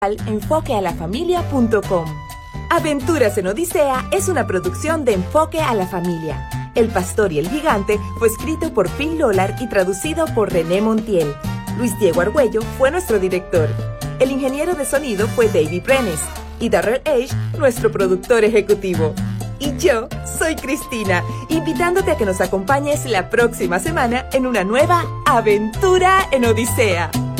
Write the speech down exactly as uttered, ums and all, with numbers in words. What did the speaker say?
enfoque a la familia punto com. Aventuras en Odisea es una producción de Enfoque a la Familia. El Pastor y el Gigante fue escrito por Phil Lollard y traducido por René Montiel. Luis Diego Argüello fue nuestro director. El ingeniero de sonido fue David Brenes y Darrell Age, nuestro productor ejecutivo. Y yo soy Cristina, invitándote a que nos acompañes la próxima semana en una nueva Aventura en Odisea.